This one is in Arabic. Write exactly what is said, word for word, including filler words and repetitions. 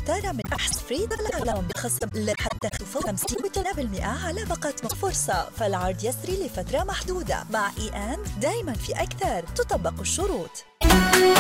المختارة من بحث فريد العالم بخصم لحتى تفوق خمسين بالمئة على باقات فرصة، فالعرض يسري لفترة محدودة. مع إي أند دايما في أكثر، تطبق الشروط.